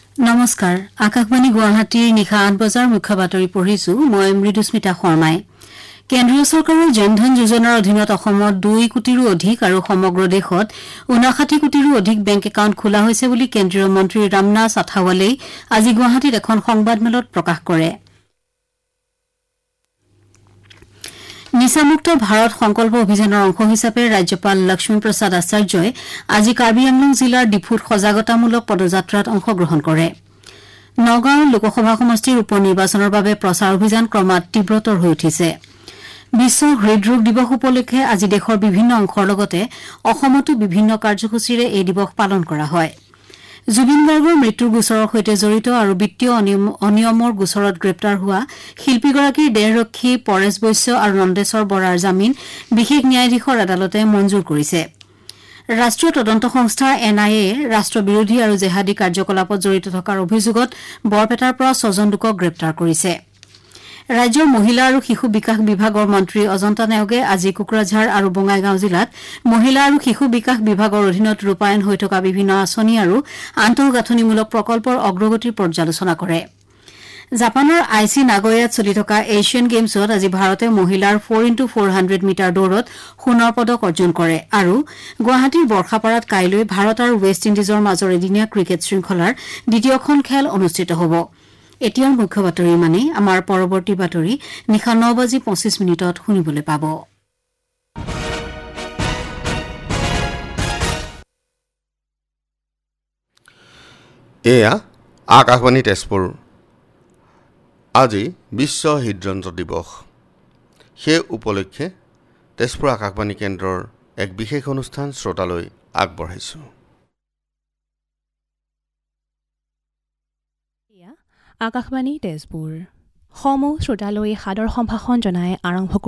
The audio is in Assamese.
নমস্কাৰ আকাশবাণী গুৱাহাটীৰ নিশা ৮ বজাৰ মুখ্য বাতৰি পঢ়িছো মই মৃদুস্মিতা শৰ্মাই কেন্দ্ৰীয় চৰকাৰৰ জনধন যোজনাৰ অধীনত অসমত 2 কোটিৰো অধিক আৰু সমগ্ৰ দেশত 59 কোটিৰো অধিক বেংক একাউণ্ট খোলা হৈছে বুলি কেন্দ্ৰীয় মন্ত্ৰী ৰামনাথ আথাৱালে আজি গুৱাহাটীত এখন সংবাদমেলত প্ৰকাশ কৰে নিচামুক্ত ভাৰত সংকল্প অভিযানৰ অংশ হিচাপে ৰাজ্যপাল লক্ষ্মী প্ৰসাদ আচাৰ্যই আজি কাৰ্বি আংলং জিলাৰ ডিফুত সজাগতামূলক পদযাত্ৰাত অংশগ্ৰহণ কৰে নগাঁও লোকসভা সমষ্টিৰ উপনিৰ্বাচনৰ বাবে প্ৰচাৰ অভিযান ক্ৰমাৎ তীব্ৰতৰ হৈ উঠিছে বিশ্ব হৃদৰোগ দিৱস উপলক্ষে আজি দেশৰ বিভিন্ন অংশৰ লগতে অসমতো বিভিন্ন কাৰ্যসূচীৰে এই দিৱস পালন কৰা হয় জুবিন গাৰ্গৰ মৃত্যুৰ গোচৰৰ সৈতে জড়িত আৰু বিত্তীয় অনিয়মৰ গোচৰত গ্ৰেপ্তাৰ হোৱা শিল্পীগৰাকীৰ দেহৰক্ষী পৰেশ বৈশ্য আৰু নন্দেশ্বৰ বৰাৰ জামিন বিশেষ ন্যায়াধীশৰ আদালতে মঞ্জুৰ কৰিছে ৰাষ্ট্ৰীয় তদন্ত সংস্থা এনআইএ ৰাষ্ট্ৰবিৰোধী আৰু জেহাদী কাৰ্যকলাপত জড়িত থকাৰ অভিযোগত বৰপেটাৰ পৰা 6 জন লোকক গ্ৰেপ্তাৰ কৰিছে ৰাজ্যৰ মহিলা আৰু শিশু বিকাশ বিভাগৰ মন্ত্ৰী অজন্তা নেওগে আজি কুকৰাঝাৰ আৰু বঙাইগাঁও জিলাত মহিলা আৰু শিশু বিকাশ বিভাগৰ অধীনত ৰূপায়ণ হৈ থকা বিভিন্ন আঁচনি আৰু আন্তঃগাঁথনিমূলক প্ৰকল্পৰ অগ্ৰগতিৰ পৰ্যালোচনা কৰে জাপানৰ আইচি নাগোয়াত চলি থকা এছিয়ান গেমছত আজি ভাৰতে মহিলাৰ 4x400 মিটাৰ দৌৰত সোণৰ পদক অৰ্জন কৰে আৰু গুৱাহাটীৰ বৰ্ষাপাৰাত কাইলৈ ভাৰত আৰু ৱেষ্ট ইণ্ডিজৰ মাজৰ এদিনীয়া ক্ৰিকেট শৃংখলাৰ দ্বিতীয়খন খেল অনুষ্ঠিত হ'ব এতিয়াৰ মুখ্য বাতৰি মানে আমাৰ পৰৱৰ্তী বাতৰি নিশা 9:25 শুনিবলৈ পাব এয়া আকাশবাণী তেজপুৰ আজি বিশ্ব হৃদযন্ত্ৰ দিৱস সেই উপলক্ষে তেজপুৰ আকাশবাণী কেন্দ্ৰৰ এক বিশেষ অনুষ্ঠান শ্ৰোতালৈ আগবঢ়াইছোঁ আকাশবাণী তেজপুৰ সমূহ শ্ৰোতালৈ সাদৰ সম্ভাষণ জনাই আৰম্ভ